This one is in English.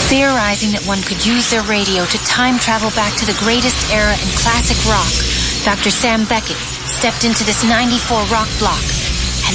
Theorizing that one could use their radio to time travel back to the greatest era in classic rock, Dr. Sam Beckett stepped into this 94 rock block